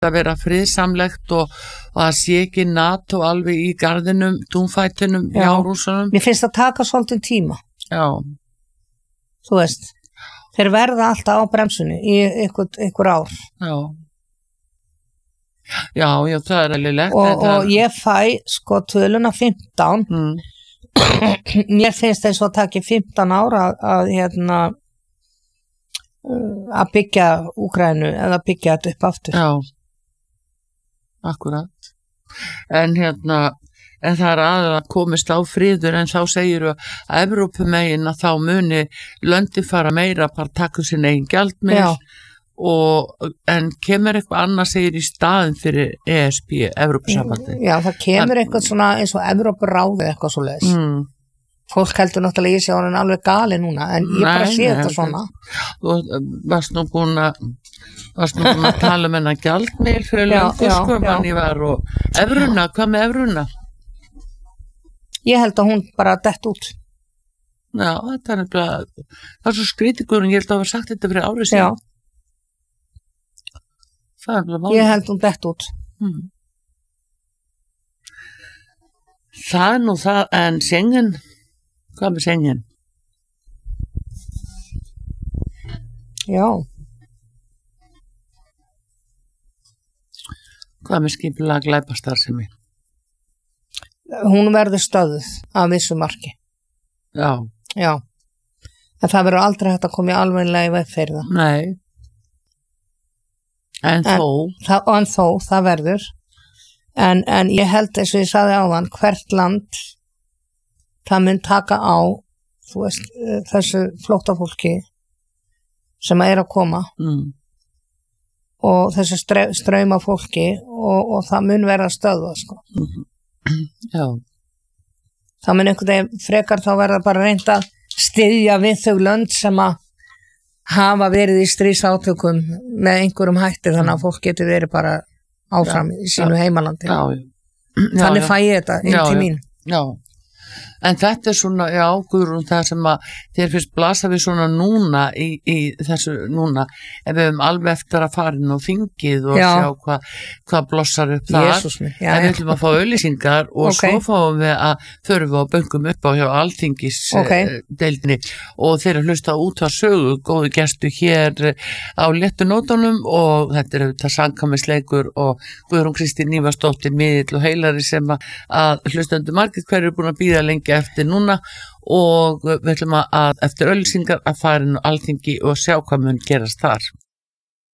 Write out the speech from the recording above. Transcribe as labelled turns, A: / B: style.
A: að vera friðsamlegt og að sé ekki NATO alveg í garðinum, dúnfætinum, hjá rússunum.
B: Mér finnst það taka svolítið tíma.
A: Já.
B: Þú veist, þeir verða alltaf á bremsunni í einhver ár.
A: Já. Já, það er eðlilegt.
B: Og ég fæ sko töluna 15. Mér finnst eins og að taki 15 ára að byggja Úkraínu eða byggja þetta upp aftur.
A: Já, akkurat. En það er að komist á friður, en þá segir að Evrópumegin að þá muni löndi fara meira bara taka sin eigin gjaldmiðil en kemur eitthvað annað segir í staðin fyrir ESB, Evrópusambandi.
B: Já, það kemur eitthvað svona eins og Evrópuráðið eitthvað svo leiðis. Fólk heldur náttúrulega ég sé hann alveg gali núna, en ég bara sé þetta svona.
A: Þú varst nú búin að tala um hennar gjaldmiðil fyrir löngu, sko, mann ég var og evruna, hvað með evruna?
B: Ég held að hún bara dett út.
A: Já, þetta er nefnilega, það er svo skrítið, ég held að hafa sagt þetta fyrir árið síðan. Það er nefnilega
B: ég held hún dett út.
A: Það er nú það, en Schengen, hvað með Schengen?
B: Já.
A: Hvað með skipulega glæpastarfsemi?
B: Hún verður stöðuð af vissu marki.
A: Já.
B: Já. En það verður aldrei hægt að koma í alveglega í veg fyrir það.
A: Nei. En þó,
B: það verður. En ég held eins og ég sagði áðan, hvert land það mun taka á, þú veist, þessu flóttafólki sem að koma og þessu strauma fólki og það mun vera stöðvað, sko.
A: Já.
B: Það mun einhvern veginn frekar þá verða bara reynt að styðja við þau lönd sem að hafa verið í stríðsátökum með einhverjum hætti þannig að fólk getur verið bara áfram í sínu heimalandi. Þannig fæ ég þetta inn til mín.
A: Já. En þetta er svona, Guðrún, það sem að þér finnst blasa við svona núna í þessu núna, ef við höfum alveg eftir að fara inn á þingið og sjá hvað blossar upp þar. En við ætlum að fá auglýsingar og svo fáum við að förum við á böngum upp á hjá Alþingis deildinni og þeir hlusta út að sögu, góðu gestu hér á léttu nótunum og þetta er auðvitað samkvæmisleikur og Guðrún Kristín Ívarsdóttir miðill og heilari sem að hlustendur margir hverju er búin að bíða lengi eftir núna og við ætlum að eftir auglýsingar að fara inn á Alþingi og sjá hvað mun gerast þar.